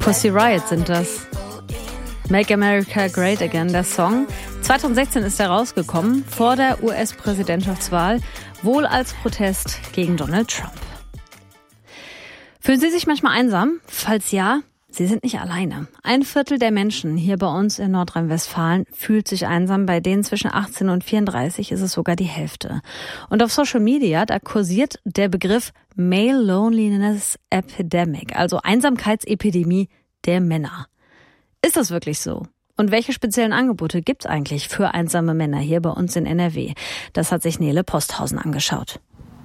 Pussy Riot sind das. Make America Great Again, der Song. 2016 ist er rausgekommen, vor der US-Präsidentschaftswahl, wohl als Protest gegen Donald Trump. Fühlen Sie sich manchmal einsam? Falls ja, Sie sind nicht alleine. 1/4 der Menschen hier bei uns in Nordrhein-Westfalen fühlt sich einsam. Bei denen zwischen 18 und 34 ist es sogar die Hälfte. Und auf Social Media, da kursiert der Begriff Male Loneliness Epidemic, also Einsamkeitsepidemie der Männer. Ist das wirklich so? Und welche speziellen Angebote gibt's eigentlich für einsame Männer hier bei uns in NRW? Das hat sich Nele Posthausen angeschaut.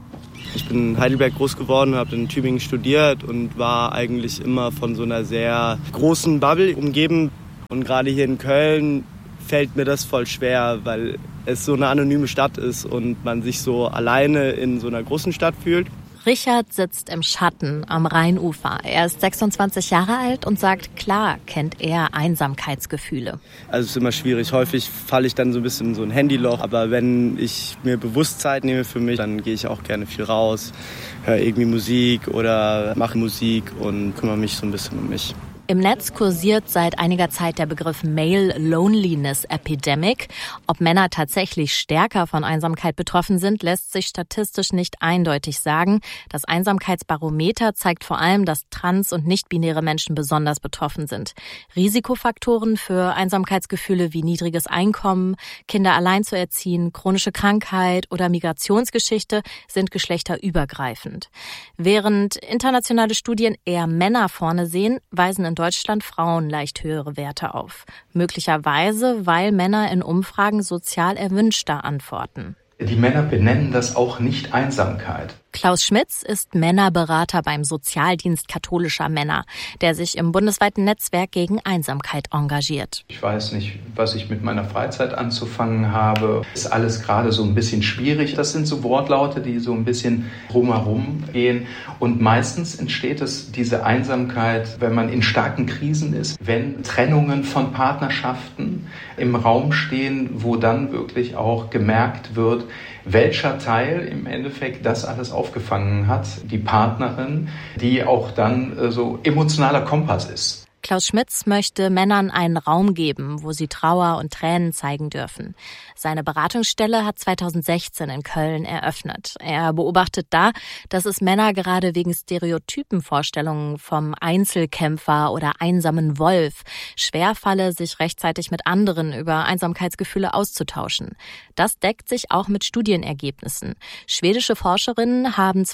Ich bin in Heidelberg groß geworden, habe in Tübingen studiert und war eigentlich immer von so einer sehr großen Bubble umgeben. Und gerade hier in Köln fällt mir das voll schwer, weil es so eine anonyme Stadt ist und man sich so alleine in so einer großen Stadt fühlt. Richard sitzt im Schatten am Rheinufer. Er ist 26 Jahre alt und sagt, klar kennt er Einsamkeitsgefühle. Also es ist immer schwierig. Häufig falle ich dann so ein bisschen in so ein Handyloch. Aber wenn ich mir bewusst Zeit nehme für mich, dann gehe ich auch gerne viel raus, höre irgendwie Musik oder mache Musik und kümmere mich so ein bisschen um mich. Im Netz kursiert seit einiger Zeit der Begriff Male Loneliness Epidemic. Ob Männer tatsächlich stärker von Einsamkeit betroffen sind, lässt sich statistisch nicht eindeutig sagen. Das Einsamkeitsbarometer zeigt vor allem, dass trans- und nicht-binäre Menschen besonders betroffen sind. Risikofaktoren für Einsamkeitsgefühle wie niedriges Einkommen, Kinder allein zu erziehen, chronische Krankheit oder Migrationsgeschichte sind geschlechterübergreifend. Während internationale Studien eher Männer vorne sehen, weisen in Deutschland Frauen leicht höhere Werte auf. Möglicherweise, weil Männer in Umfragen sozial erwünschter antworten. Die Männer benennen das auch nicht Einsamkeit. Klaus Schmitz ist Männerberater beim Sozialdienst katholischer Männer, der sich im bundesweiten Netzwerk gegen Einsamkeit engagiert. Ich weiß nicht, was ich mit meiner Freizeit anzufangen habe. Ist alles gerade so ein bisschen schwierig. Das sind so Wortlaute, die so ein bisschen drumherum gehen. Und meistens entsteht diese Einsamkeit, wenn man in starken Krisen ist, wenn Trennungen von Partnerschaften im Raum stehen, wo dann wirklich auch gemerkt wird, welcher Teil im Endeffekt das alles aufgefangen hat, die Partnerin, die auch dann so emotionaler Kompass ist. Klaus Schmitz möchte Männern einen Raum geben, wo sie Trauer und Tränen zeigen dürfen. Seine Beratungsstelle hat 2016 in Köln eröffnet. Er beobachtet da, dass es Männer gerade wegen Stereotypenvorstellungen vom Einzelkämpfer oder einsamen Wolf schwerfalle, sich rechtzeitig mit anderen über Einsamkeitsgefühle auszutauschen. Das deckt sich auch mit Studienergebnissen. Schwedische Forscherinnen haben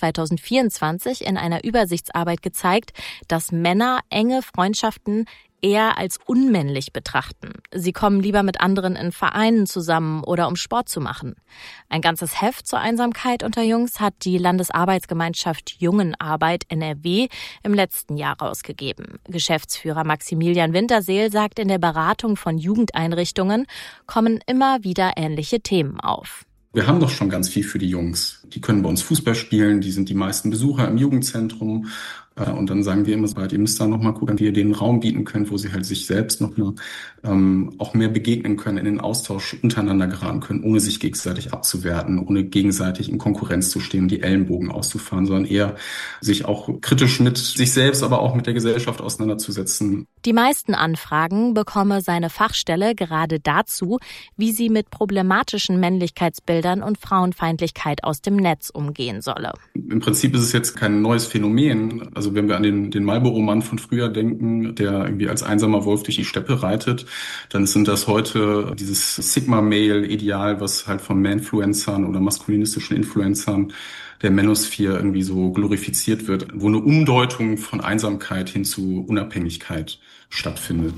2024 in einer Übersichtsarbeit gezeigt, dass Männer enge Freundschaften eher als unmännlich betrachten. Sie kommen lieber mit anderen in Vereinen zusammen oder um Sport zu machen. Ein ganzes Heft zur Einsamkeit unter Jungs hat die Landesarbeitsgemeinschaft Jungenarbeit NRW im letzten Jahr rausgegeben. Geschäftsführer Maximilian Winterseel sagt, in der Beratung von Jugendeinrichtungen kommen immer wieder ähnliche Themen auf. Wir haben doch schon ganz viel für die Jungs. Die können bei uns Fußball spielen, die sind die meisten Besucher im Jugendzentrum. Und dann sagen wir immer, ihr müsst da nochmal gucken, wie ihr denen Raum bieten könnt, wo sie halt sich selbst noch auch mehr begegnen können, in den Austausch untereinander geraten können, ohne sich gegenseitig abzuwerten, ohne gegenseitig in Konkurrenz zu stehen, die Ellenbogen auszufahren, sondern eher sich auch kritisch mit sich selbst, aber auch mit der Gesellschaft auseinanderzusetzen. Die meisten Anfragen bekomme seine Fachstelle gerade dazu, wie sie mit problematischen Männlichkeitsbildern und Frauenfeindlichkeit aus dem Netz umgehen solle. Im Prinzip ist es jetzt kein neues Phänomen. Also wenn wir an den Marlboro-Mann von früher denken, der irgendwie als einsamer Wolf durch die Steppe reitet, dann sind das heute dieses Sigma-Male-Ideal, was halt von Manfluencern oder maskulinistischen Influencern der Manosphere irgendwie so glorifiziert wird, wo eine Umdeutung von Einsamkeit hin zu Unabhängigkeit stattfindet.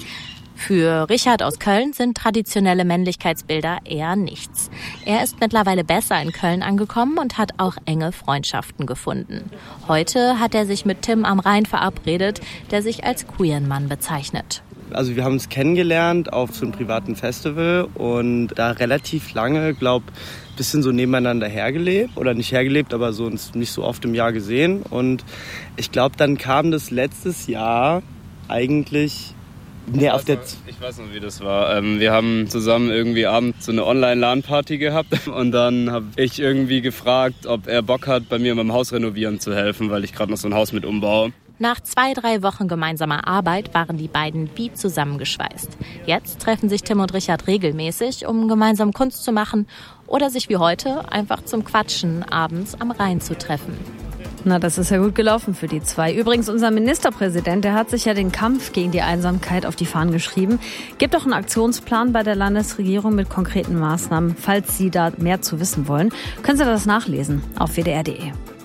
Für Richard aus Köln sind traditionelle Männlichkeitsbilder eher nichts. Er ist mittlerweile besser in Köln angekommen und hat auch enge Freundschaften gefunden. Heute hat er sich mit Tim am Rhein verabredet, der sich als queeren Mann bezeichnet. Also wir haben uns kennengelernt auf so einem privaten Festival und da relativ lange, ein bisschen so nebeneinander hergelebt. Oder nicht hergelebt, aber so uns nicht so oft im Jahr gesehen. Und ich glaube, dann kam das letztes Jahr eigentlich... Ich weiß noch, wie das war. Wir haben zusammen irgendwie abends so eine Online-LAN-Party gehabt und dann habe ich irgendwie gefragt, ob er Bock hat, bei mir beim Haus renovieren zu helfen, weil ich gerade noch so ein Haus mit umbaue. Nach 2-3 Wochen gemeinsamer Arbeit waren die beiden wie zusammengeschweißt. Jetzt treffen sich Tim und Richard regelmäßig, um gemeinsam Kunst zu machen oder sich wie heute einfach zum Quatschen abends am Rhein zu treffen. Na, das ist ja gut gelaufen für die zwei. Übrigens, unser Ministerpräsident, der hat sich ja den Kampf gegen die Einsamkeit auf die Fahnen geschrieben. Gibt auch einen Aktionsplan bei der Landesregierung mit konkreten Maßnahmen. Falls Sie da mehr zu wissen wollen, können Sie das nachlesen auf wdr.de.